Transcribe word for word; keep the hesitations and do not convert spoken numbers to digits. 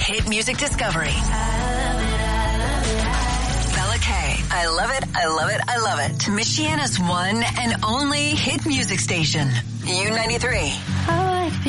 Hit music discovery. Bella K. I love it. I love it. I love it. Michiana's one and only hit music station. U ninety-three.